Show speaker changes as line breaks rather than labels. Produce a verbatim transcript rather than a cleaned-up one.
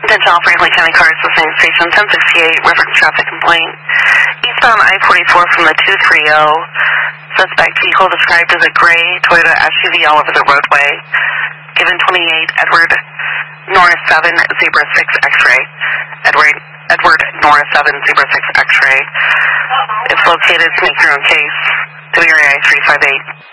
Attention all Franklin County cars listening to station ten sixty-eight, reference traffic complaint. Eastbound I forty-four from the two thirty. Suspect vehicle described as a gray Toyota S U V all over the roadway. Given twenty-eight, Edward Norris seven, Zebra six X-ray. Edward, Edward Norris seven, Zebra six X-ray. It's located, make your own case. W R I three five eight.